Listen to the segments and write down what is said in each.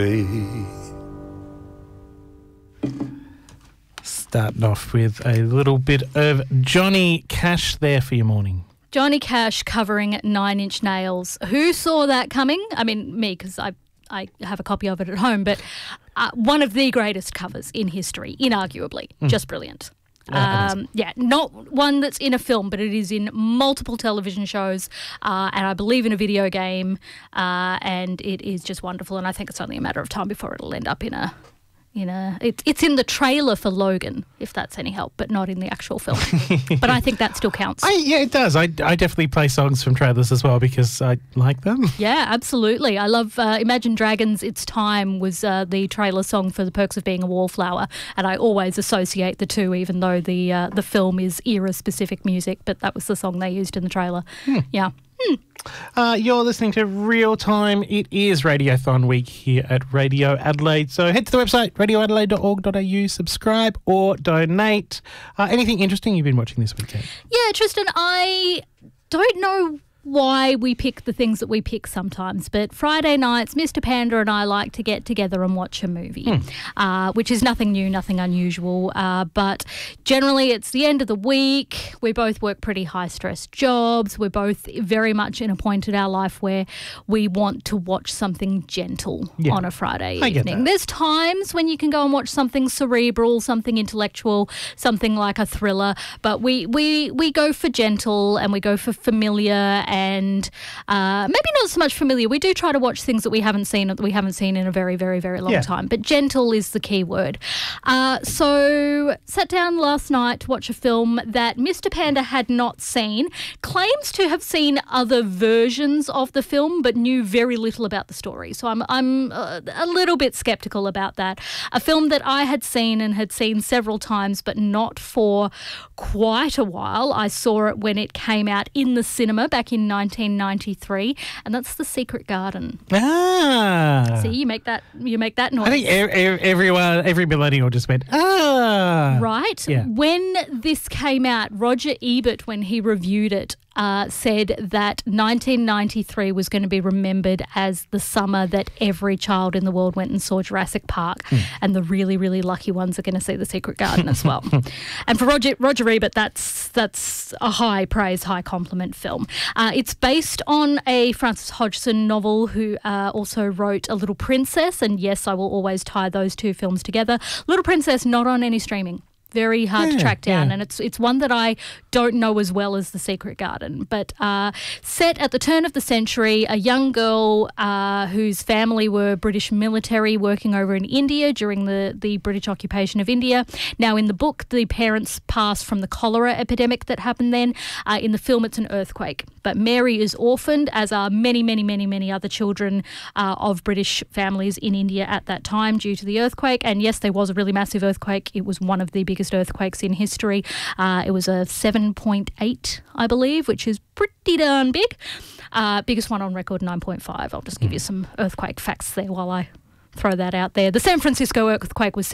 Starting off with a little bit of Johnny Cash there for your morning. Johnny Cash covering Nine Inch Nails. Who saw that coming? I mean, me, because I have a copy of it at home, but one of the greatest covers in history, inarguably. Just brilliant. Not one that's in a film, but it is in multiple television shows and I believe in a video game and it is just wonderful, and I think it's only a matter of time before it'll end up it's in the trailer for Logan, if that's any help, but not in the actual film. But I think that still counts. Yeah, it does. I definitely play songs from trailers as well because I like them. Yeah, absolutely. I love Imagine Dragons' It's Time was the trailer song for The Perks of Being a Wallflower, and I always associate the two, even though the film is era-specific music, but that was the song they used in the trailer. Yeah. You're listening to Real Time. It is Radiothon week here at Radio Adelaide. So head to the website, radioadelaide.org.au, subscribe or donate. Anything interesting you've been watching this weekend? Yeah, Tristan, I don't know why we pick the things that we pick sometimes, but Friday nights, Mr. Panda and I like to get together and watch a movie, which is nothing new, nothing unusual, but generally it's the end of the week. We both work pretty high-stress jobs. We're both very much in a point in our life where we want to watch something gentle on a Friday evening. There's times when you can go and watch something cerebral, something intellectual, something like a thriller, but we go for gentle and we go for familiar and maybe not so much familiar. We do try to watch things that we haven't seen in a very, very, very long time. But gentle is the key word. So sat down last night to watch a film that Mr. Panda had not seen, claims to have seen other versions of the film but knew very little about the story. So I'm a little bit sceptical about that. A film that I had seen and had seen several times but not for quite a while. I saw it when it came out in the cinema back in 1993, and that's The Secret Garden. See, you make that noise. I think every millennial just went, right? Yeah. When this came out, Roger Ebert, when he reviewed it, said that 1993 was going to be remembered as the summer that every child in the world went and saw Jurassic Park, and the really, really lucky ones are going to see The Secret Garden as well. And for Roger Ebert, that's a high praise, high compliment film. It's based on a Frances Hodgson novel who also wrote A Little Princess, and yes, I will always tie those two films together. Little Princess not on any streaming. Very hard to track down, and it's one that I don't know as well as The Secret Garden. But set at the turn of the century, a young girl whose family were British military working over in India during the British occupation of India. Now, in the book, the parents passed from the cholera epidemic that happened then. In the film, it's an earthquake. But Mary is orphaned, as are many, many, many, many other children of British families in India at that time due to the earthquake. And yes, there was a really massive earthquake. It was one of the biggest earthquakes in history. It was a 7.8, I believe, which is pretty darn big. Biggest one on record, 9.5. I'll just give you some earthquake facts there while I throw that out there. The San Francisco earthquake was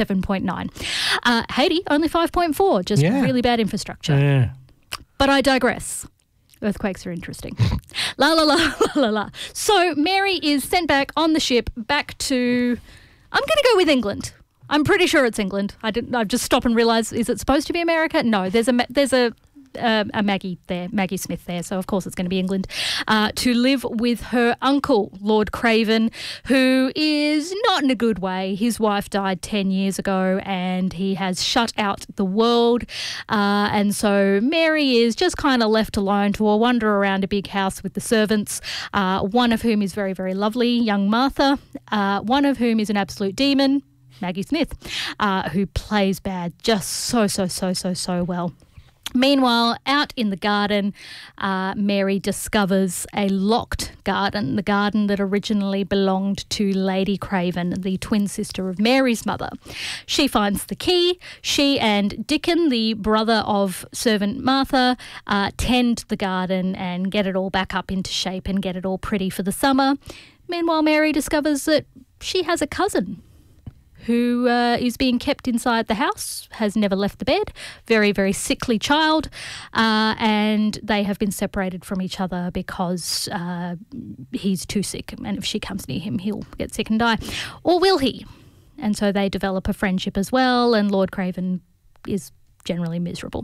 7.9. Haiti, only 5.4, just really bad infrastructure. Yeah. But I digress. Earthquakes are interesting. La la la la la la. So Mary is sent back on the ship back to, I'm going to go with England. I'm pretty sure it's England. I've just stopped and realised, is it supposed to be America? No, there's a Maggie there, Maggie Smith there, so of course it's going to be England, to live with her uncle, Lord Craven, who is not in a good way. His wife died 10 years ago and he has shut out the world, and so Mary is just kind of left alone to wander around a big house with the servants, one of whom is very, very lovely, young Martha, one of whom is an absolute demon, Maggie Smith, who plays bad just so well. Meanwhile, out in the garden, Mary discovers a locked garden, the garden that originally belonged to Lady Craven, the twin sister of Mary's mother. She finds the key. She and Dickon, the brother of servant Martha, tend the garden and get it all back up into shape and get it all pretty for the summer. Meanwhile, Mary discovers that she has a cousin who is being kept inside the house, has never left the bed, very, very sickly child, and they have been separated from each other because he's too sick, and if she comes near him, he'll get sick and die. Or will he? And so they develop a friendship as well, and Lord Craven is generally miserable.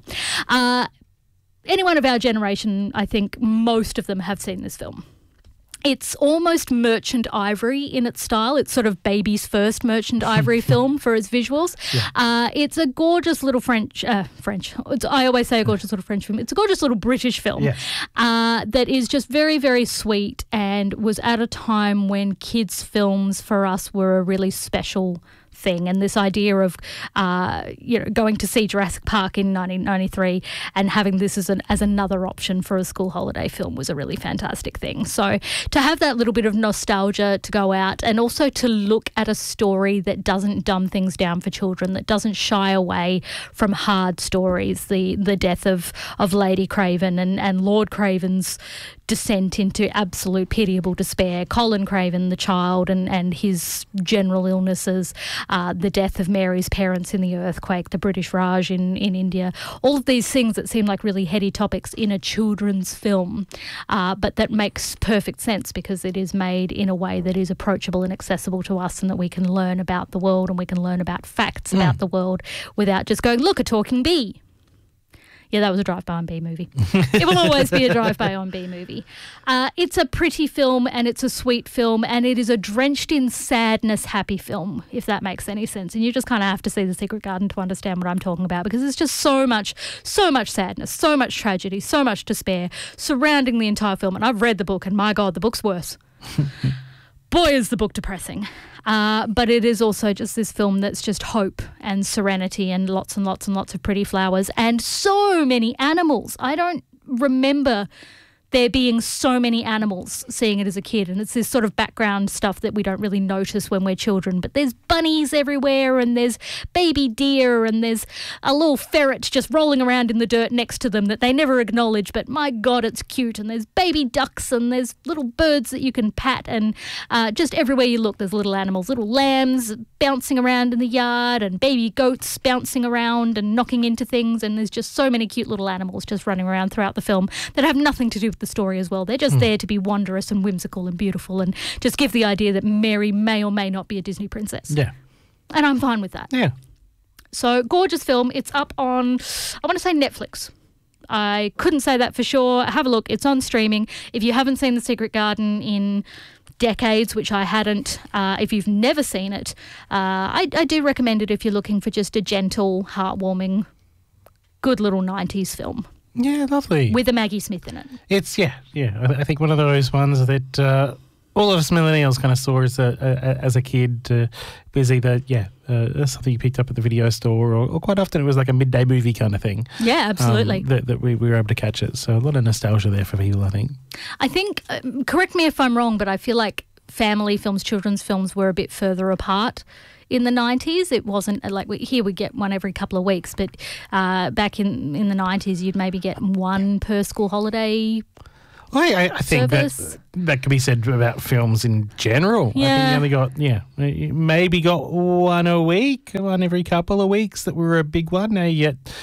Anyone of our generation, I think most of them have seen this film. It's almost Merchant Ivory in its style. It's sort of baby's first Merchant Ivory film for its visuals. Yeah. It's a gorgeous little French. I always say a gorgeous little French film. It's a gorgeous little British film that is just very, very sweet and was at a time when kids' films for us were a really special thing, and this idea of going to see Jurassic Park in 1993 and having this as another option for a school holiday film was a really fantastic thing. So to have that little bit of nostalgia to go out, and also to look at a story that doesn't dumb things down for children, that doesn't shy away from hard stories, the death of Lady Craven and Lord Craven's descent into absolute pitiable despair, Colin Craven, the child, and his general illnesses, the death of Mary's parents in the earthquake, the British Raj in India, all of these things that seem like really heady topics in a children's film, but that makes perfect sense because it is made in a way that is approachable and accessible to us, and that we can learn about the world and we can learn about facts about the world without just going, look, a talking bee. Yeah, that was a drive-by on B movie. It will always be a drive-by on B movie. It's a pretty film, and it's a sweet film, and it is a drenched in sadness happy film, if that makes any sense. And you just kind of have to see The Secret Garden to understand what I'm talking about, because there's just so much sadness, so much tragedy, so much despair surrounding the entire film. And I've read the book, and my God, the book's worse. Boy, is the book depressing. But it is also just this film that's just hope and serenity and lots and lots and lots of pretty flowers and so many animals. I don't remember there being so many animals seeing it as a kid, and it's this sort of background stuff that we don't really notice when we're children, but there's bunnies everywhere, and there's baby deer, and there's a little ferret just rolling around in the dirt next to them that they never acknowledge, but my God, it's cute, and there's baby ducks, and there's little birds that you can pat, and just everywhere you look there's little animals, little lambs bouncing around in the yard, and baby goats bouncing around and knocking into things, and there's just so many cute little animals just running around throughout the film that have nothing to do with the story as well. They're just there to be wondrous and whimsical and beautiful, and just give the idea that Mary may or may not be a Disney princess. Yeah. And I'm fine with that. Yeah. So, gorgeous film. It's up on, I want to say Netflix. I couldn't say that for sure. Have a look. It's on streaming. If you haven't seen The Secret Garden in decades, which I hadn't, if you've never seen it, I do recommend it if you're looking for just a gentle, heartwarming, good little 90s film. Yeah, lovely. With a Maggie Smith in it. It's, yeah. I think one of those ones that all of us millennials kind of saw as a kid. Was either, something you picked up at the video store, or quite often it was like a midday movie kind of thing. Yeah, absolutely. That we were able to catch it. So a lot of nostalgia there for people, I think. I think, correct me if I'm wrong, but I feel like family films, children's films were a bit further apart in the 90s. It wasn't like here we get one every couple of weeks, but back in the 90s you'd maybe get one per school holiday. I think that can be said about films in general. Yeah. I think you maybe got one a week, one every couple of weeks that were a big one. Now you get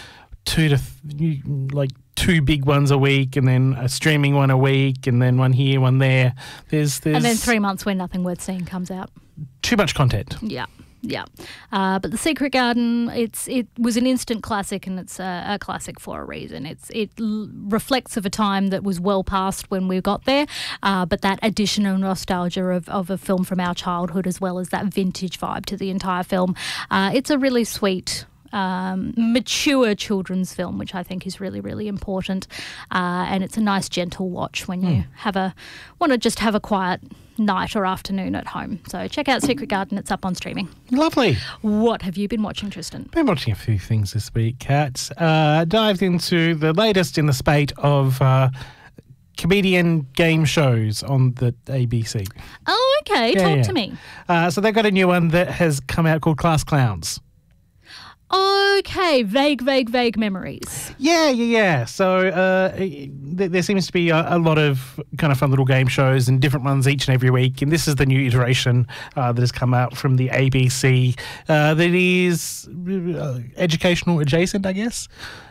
two big ones a week, and then a streaming one a week, and then one here, one there. There's and then 3 months when nothing worth seeing comes out. Too much content. Yeah. But The Secret Garden, it was an instant classic, and it's a classic for a reason. It reflects of a time that was well past when we got there, but that additional nostalgia of a film from our childhood, as well as that vintage vibe to the entire film. It's a really sweet, mature children's film, which I think is really, really important. And it's a nice, gentle watch when you want to just have a quiet night or afternoon at home. So check out Secret Garden. It's up on streaming. Lovely. What have you been watching, Tristan? Been watching a few things this week, Kat. Dived into the latest in the spate of comedian game shows on the ABC. Oh, okay. Talk to me. So they've got a new one that has come out called Class Clowns. Okay, vague memories. Yeah. So there seems to be a lot of kind of fun little game shows and different ones each and every week. And this is the new iteration that has come out from the ABC that is educational adjacent, I guess.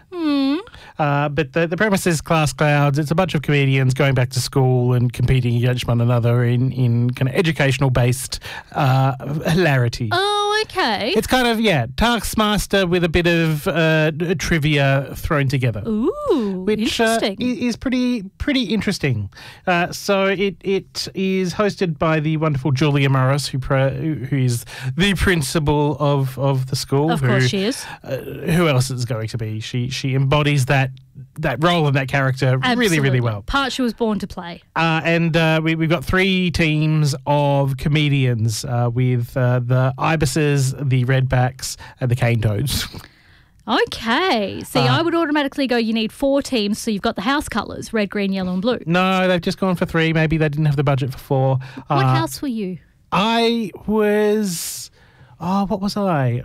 But the premise is Class Clowns. It's a bunch of comedians going back to school and competing against one another in kind of educational-based hilarity. Oh, okay. It's kind of, Taskmaster with a bit of trivia thrown together. Ooh, which interesting. Is pretty interesting. So it is hosted by the wonderful Julia Morris, who is the principal of the school. Of course she is. Who else is going to be? She embodies that role and that character Absolutely. really well. Part she was born to play. And we've got 3 teams of comedians with the Ibises, the Redbacks, and the Cane Toads. Okay. See, I would automatically go, you need 4 teams, so you've got the house colours, red, green, yellow and blue. No, they've just gone for 3. Maybe they didn't have the budget for 4. What house were you? I was... Oh, what was I?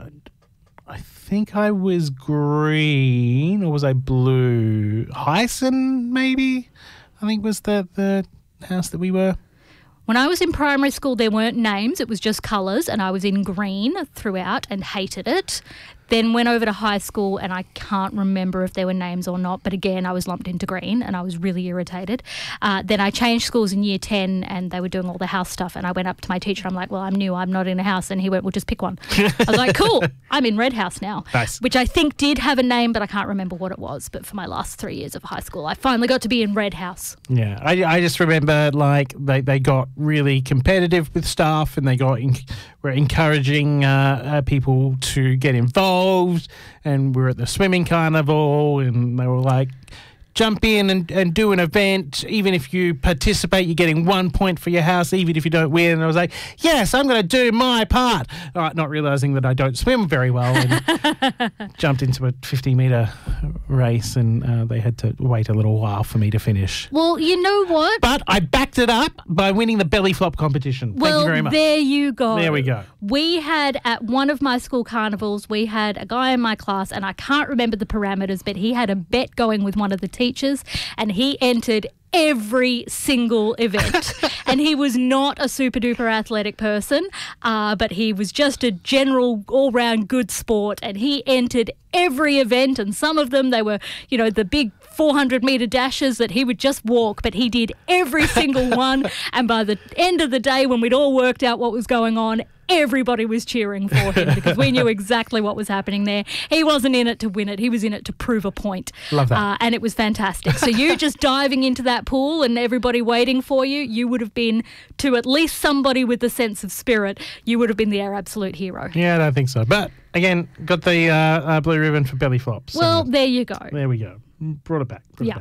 I think I was green, or was I blue? Hyson, maybe? I think was the house that we were. When I was in primary school, there weren't names. It was just colours, and I was in green throughout and hated it. Then went over to high school, and I can't remember if there were names or not, but again, I was lumped into green, and I was really irritated. Then I changed schools in year 10, and they were doing all the house stuff, and I went up to my teacher. I'm like, well, I'm new. I'm not in a house. And he went, well, just pick one. I was like, cool. I'm in Red House now. Nice. Which I think did have a name, but I can't remember what it was. But for my last 3 years of high school, I finally got to be in Red House. Yeah, I just remember, like, they got really competitive with stuff, and they were encouraging people to get involved. And we were at the swimming carnival, and they were like, jump in and do an event. Even if you participate, you're getting 1 point for your house, even if you don't win. And I was like, yes, I'm going to do my part. All right, not realising that I don't swim very well, and jumped into a 50-metre race, and they had to wait a little while for me to finish. Well, you know what? But I backed it up by winning the belly flop competition. Thank you very much. There you go. There we go. We had, at one of my school carnivals, we had a guy in my class, and I can't remember the parameters, but he had a bet going with one of the teachers, and he entered every single event. And he was not a super duper athletic person, but he was just a general all-round good sport, and he entered every event, and some of them, they were, the big 400-metre dashes that he would just walk, but he did every single one. And by the end of the day, when we'd all worked out what was going on, everybody was cheering for him because we knew exactly what was happening there. He wasn't in it to win it. He was in it to prove a point. Love that. And it was fantastic. So you just diving into that pool and everybody waiting for you, you would have been, to at least somebody with a sense of spirit, you would have been their absolute hero. Yeah, I don't think so. But, again, got the blue ribbon for belly flops. So well, there you go. There we go. Brought it back.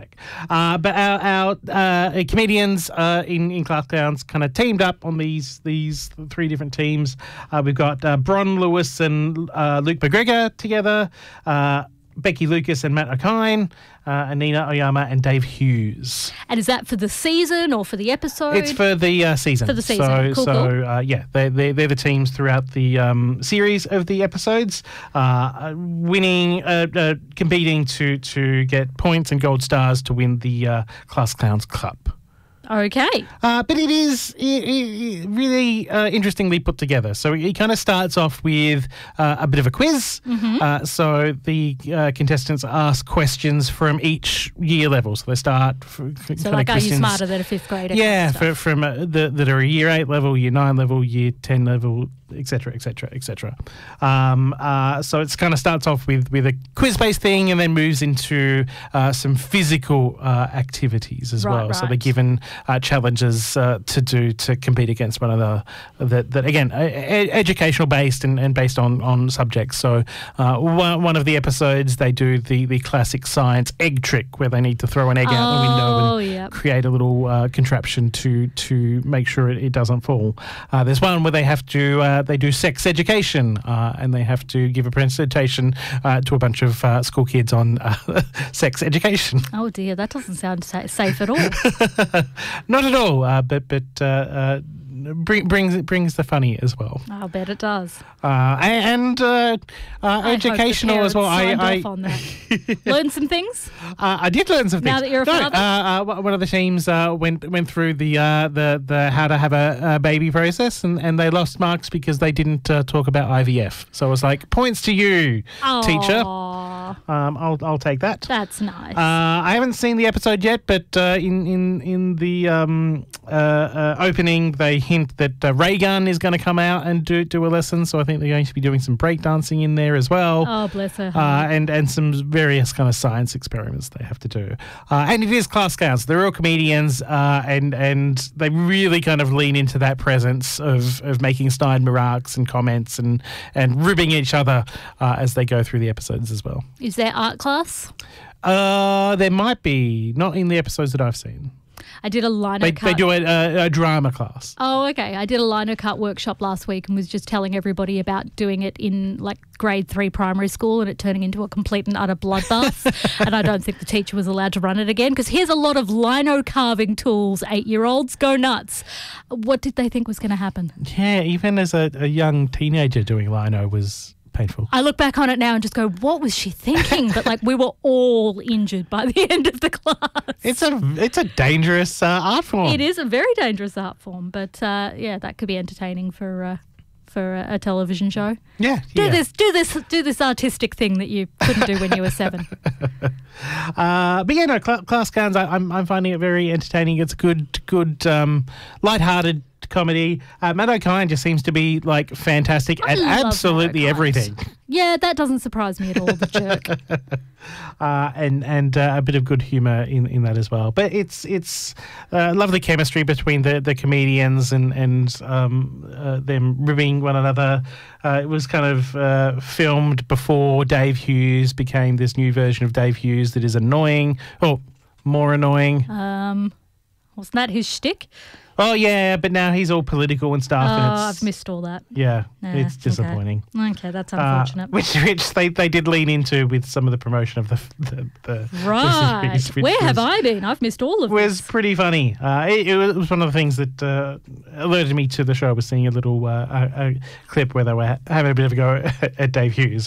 But our comedians in Class Clowns kind of teamed up on these 3 different teams. We've got Bron Lewis and Luke McGregor together, Becky Lucas and Matt O'Kine, Anina Oyama and Dave Hughes. And is that for the season or for the episode? It's for the season. For the season. Cool. They're the teams throughout the series of the episodes, winning, competing to get points and gold stars to win the Class Clowns Club. Okay. But it is really interestingly put together. So it kind of starts off with a bit of a quiz. Mm-hmm. So the contestants ask questions from each year level. So they start... So like, are you smarter than a 5th grader? Yeah, from that are a year 8 level, year 9 level, year 10 level, etc., etc., etc. So it's kind of starts off with a quiz-based thing and then moves into some physical activities as well. Right. So they're given challenges to do to compete against one another that again, educational based and based on subjects. So one of the episodes, they do the classic science egg trick where they need to throw an egg out the window and create a little contraption to make sure it doesn't fall. There's one where they have to they do sex education and they have to give a presentation to a bunch of school kids on sex education. Oh dear, that doesn't sound safe at all. Not at all, but brings the funny as well. I'll bet it does. And educational as well. I off on that. Learn some things. I did learn some things. Now that you're a father. One of the teams went through the how to have a baby process, and they lost marks because they didn't talk about IVF. So I was like, points to you, teacher. I'll take that. That's nice. I haven't seen the episode yet, but in the opening, they hint that Raygun is going to come out and do a lesson. So I think they're going to be doing some breakdancing in there as well. Oh, bless her. And some various kind of science experiments they have to do. And it is Class Clowns. They're real comedians, and they really kind of lean into that presence of making snide remarks and comments and ribbing each other as they go through the episodes as well. Is there art class? There might be, not in the episodes that I've seen. I did a lino cut. They do a drama class. Oh, okay. I did a lino cut workshop last week and was just telling everybody about doing it in like grade 3 primary school and it turning into a complete and utter bloodbath. And I don't think the teacher was allowed to run it again because here's a lot of lino carving tools. 8-year-olds, go nuts. What did they think was going to happen? Yeah, even as a young teenager doing lino was painful. I look back on it now and just go, what was she thinking? But like we were all injured by the end of the class. It's a dangerous art form. It is a very dangerous art form, but yeah, that could be entertaining for a television show. Yeah. Do this artistic thing that you couldn't do when you were 7. But yeah, no, Class Clowns, I'm finding it very entertaining. It's good, lighthearted comedy. Matt O'Kine just seems to be like fantastic at absolutely everything. Yeah, that doesn't surprise me at all, the jerk. And a bit of good humour in that as well. But it's lovely chemistry between the comedians and them ribbing one another. It was kind of filmed before Dave Hughes became this new version of Dave Hughes that is annoying, or more annoying. Wasn't that his shtick? Oh, yeah, but now he's all political and stuff. Oh, and I've missed all that. Yeah, it's disappointing. Okay, that's unfortunate. Which they did lean into with some of the promotion of the right. series, Where have I been? I've missed all of this. It was pretty funny. It was one of the things that alerted me to the show. I was seeing a little a clip where they were having a bit of a go at Dave Hughes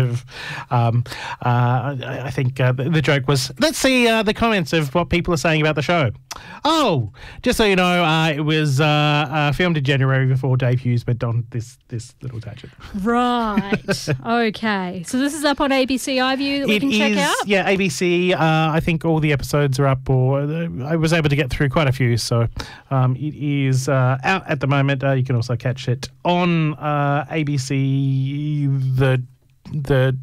I think the joke was, let's see the comments of what people are saying about the show. Oh, just so you know, it was filmed in January before Dave Hughes went on this little tangent. Right. Okay. So this is up on ABC iView that we can check out? Yeah, ABC. I think all the episodes are up, or I was able to get through quite a few. So it is out at the moment. You can also catch it on ABC, the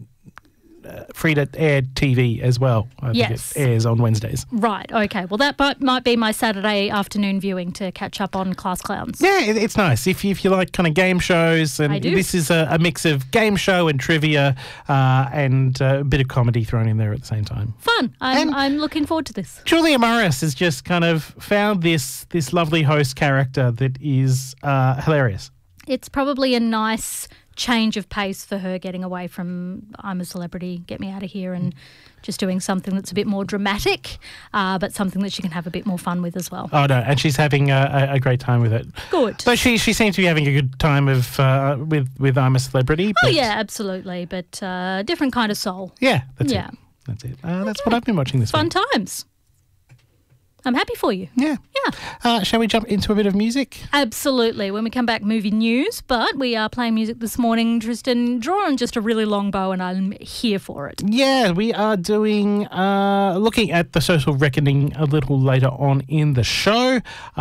free-to-air TV as well. I think it airs on Wednesdays. Right, okay. Well, that might be my Saturday afternoon viewing to catch up on Class Clowns. Yeah, it's nice. If you like kind of game shows, and this is a mix of game show and trivia and a bit of comedy thrown in there at the same time. Fun. I'm looking forward to this. Julia Morris has just kind of found this lovely host character that is hilarious. It's probably a nice change of pace for her, getting away from I'm a celebrity, get me out of here, and just doing something that's a bit more dramatic, but something that she can have a bit more fun with as well. Oh, no, and she's having a great time with it. Good. So she seems to be having a good time with I'm a Celebrity. Oh, yeah, absolutely, but different kind of soul. Yeah, that's it. That's it. That's what I've been watching this week. Fun times. I'm happy for you. Yeah. Yeah. Shall we jump into a bit of music? Absolutely. When we come back, movie news, but we are playing music this morning. Tristan, draw on just a really long bow and I'm here for it. Yeah, we are doing, looking at the Social Reckoning a little later on in the show.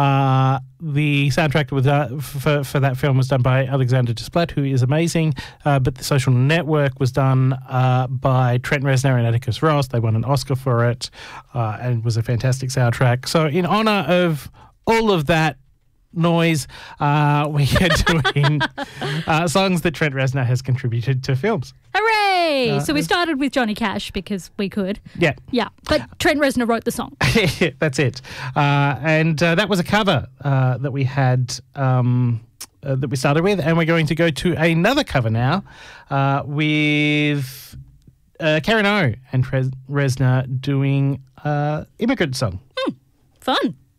The soundtrack for that film was done by Alexander Desplat, who is amazing, but The Social Network was done by Trent Reznor and Atticus Ross. They won an Oscar for it and was a fantastic soundtrack. So in honour of all of that noise, we are doing songs that Trent Reznor has contributed to films. Hooray! So we started with Johnny Cash because we could. Yeah. Yeah, but Trent Reznor wrote the song. That's it. And that was a cover that we had, that we started with, and we're going to go to another cover now with Karen O and Reznor doing Immigrant Song. Fun.